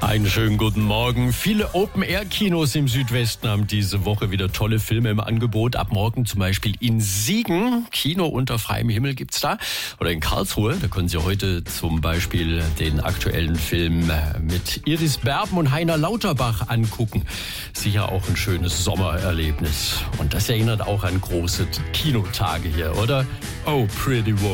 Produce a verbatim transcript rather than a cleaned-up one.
Einen schönen guten Morgen. Viele Open-Air-Kinos im Südwesten haben diese Woche wieder tolle Filme im Angebot. Ab morgen zum Beispiel in Siegen. Kino unter freiem Himmel gibt's da. Oder in Karlsruhe. Da können Sie heute zum Beispiel den aktuellen Film mit Iris Berben und Heiner Lauterbach angucken. Sicher auch ein schönes Sommererlebnis. Und das erinnert auch an große Kinotage hier, oder? Oh, Pretty Woman.